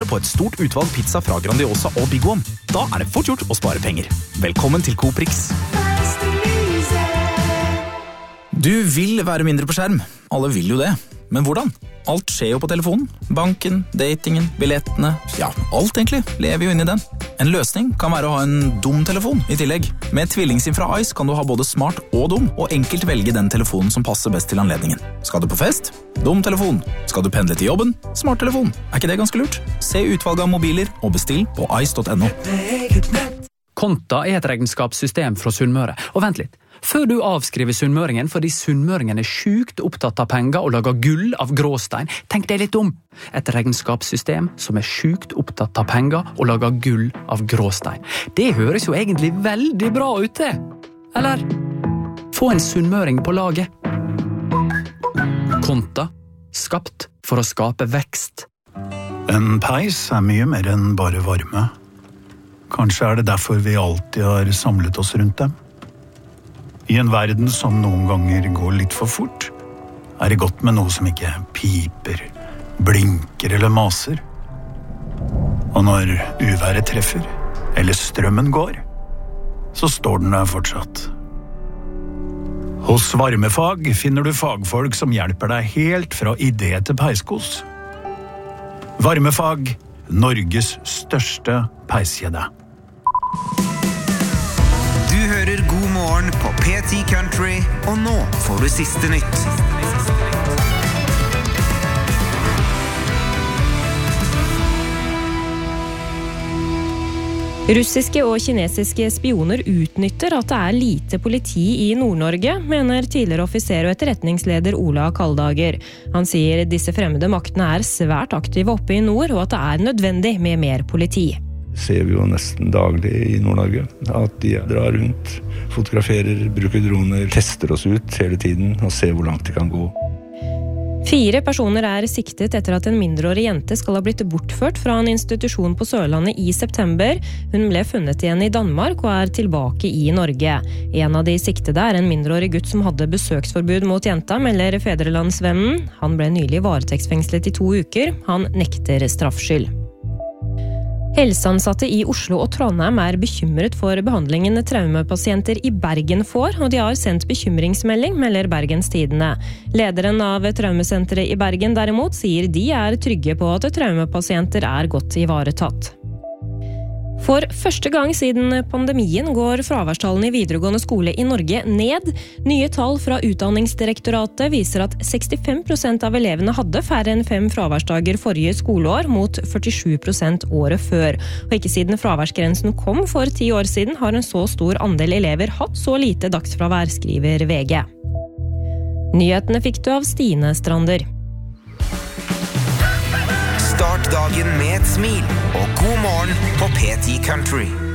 på et stort utvalg pizza fra Grandiosa og Big One. Da det fort gjort å spare penger. Velkommen til Coop Rix. Du vil være mindre på skjerm. Alle vil jo det. Men hvordan? Alt skjer jo på telefonen. Banken, datingen, billettene. Ja, alt egentlig lever jo inn i den. En løsning kan være å ha en dum telefon i tillegg. Med TvillingSIM fra Ice kan du ha både smart og dum, og enkelt velge den telefonen som passer best til anledningen. Skal du på fest? Dum telefon. Skal du pendle til jobben? Smart telefon. Ikke det ganske lurt? Se utvalget av mobiler og bestill på ice.no. Konta et regnskapssystem fra Sunnmøre. Og vent litt. Før du avskriver sunnmøringen fordi sunnmøringen sjukt opptatt av penger og lager gull av gråstein, tenk deg litt om. Et regnskapssystem som sjukt opptatt av penger og lager gull av gråstein. Det høres jo egentlig veldig bra ut det. Eller? Få en sunnmøring på laget. Konta. Skapt for å skape vekst. En peis mye mer enn bare varme. Kanskje det derfor vi alltid har samlet oss rundt dem. I en verden som noen ganger går litt for fort, det godt med noe som ikke piper, blinker eller maser. Og når uværet treffer, eller strømmen går, så står den der fortsatt. Hos Varmefag finner du fagfolk som hjelper deg helt fra idé til peiskos. Varmefag, Norges største peiskjede. Du hører God morgen på P10 Country, og nå får du siste nytt. Russiske og kinesiske spioner utnytter at det lite politi i Nord-Norge, mener tidligere offiser og etterretningsleder Ola Kaldager. Han sier disse fremmede maktene svært aktive oppe i nord, og at det nødvendig med mer politi. Ser vi jo nesten daglig i Nord-Norge, at de drar rundt, fotograferer, bruker droner, tester oss ut hele tiden og ser hvor langt de kan gå. 4 personer siktet etter at en mindreårig jente skal ha blitt bortført fra en institusjon på Sørlandet i september. Hun ble funnet igjen i Danmark og tilbake i Norge. En av de siktede en mindreårig gutt som hadde besøksforbud mot jenta, melder Fædrelandsvennen. Han ble nylig varetektsfengslet i 2 uker. Han nekter straffskyld. Helseansatte i Oslo og Trondheim bekymret for behandlingen traumepasienter i Bergen får, og de har sendt bekymringsmelding, melder Bergens Tidende. Lederen av traumesenteret i Bergen derimot sier de trygge på at traumepasienter godt ivaretatt. For første gang siden pandemien går fraværstallene i videregående skole i Norge ned. Nye tall fra Utdanningsdirektoratet viser at 65% av elevene hadde færre enn 5 fraværsdager forrige skoleår, mot 47% året før. Og ikke siden fraværsgrensen kom for 10 år siden har en så stor andel elever hatt så lite dagsfravær, skriver VG. Nyhetene fikk du av Stine Strander. Start dagen med et smil, og god morgen på P10 Country.